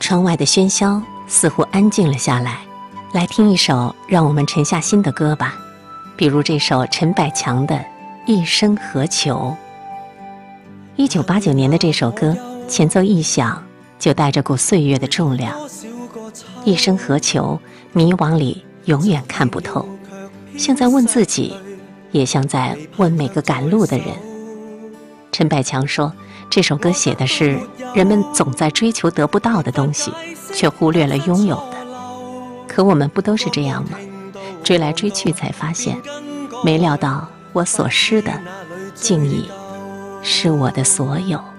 窗外的喧嚣似乎安静了下来，来听一首让我们沉下心的歌吧，比如这首陈百强的《一生何求》。1989年的这首歌，前奏一响就带着股岁月的重量。一生何求，迷惘里永远看不透，像在问自己，也像在问每个赶路的人。陈百强说，这首歌写的是人们总在追求得不到的东西，却忽略了拥有的。可我们不都是这样吗？追来追去才发现，没料到我所失的竟已是我的所有。